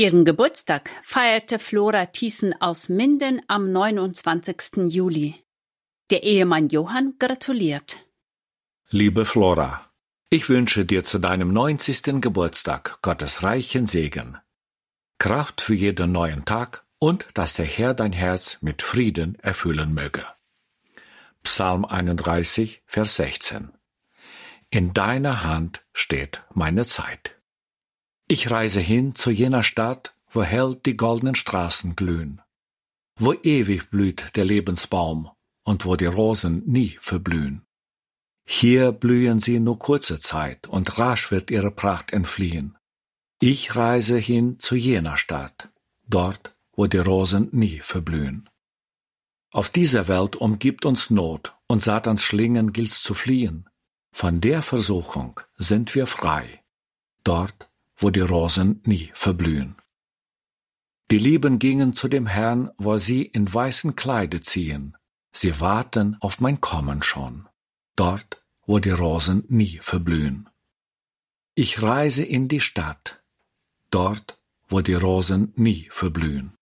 Ihren Geburtstag feierte Flora Thiessen aus Minden am 29. Juli. Der Ehemann Johann gratuliert. Liebe Flora, ich wünsche dir zu deinem 90. Geburtstag Gottes reichen Segen, Kraft für jeden neuen Tag und dass der Herr dein Herz mit Frieden erfüllen möge. Psalm 31, Vers 16. In deiner Hand steht meine Zeit. Ich reise hin zu jener Stadt, wo hell die goldenen Straßen glühen, wo ewig blüht der Lebensbaum und wo die Rosen nie verblühen. Hier blühen sie nur kurze Zeit und rasch wird ihre Pracht entfliehen. Ich reise hin zu jener Stadt, dort, wo die Rosen nie verblühen. Auf dieser Welt umgibt uns Not und Satans Schlingen gilt's zu fliehen. Von der Versuchung sind wir frei, dort, wo die Rosen nie verblühen. Die Lieben gingen zu dem Herrn, wo sie in weißen Kleide ziehen. Sie warten auf mein Kommen schon, dort, wo die Rosen nie verblühen. Ich reise in die Stadt, dort, wo die Rosen nie verblühen.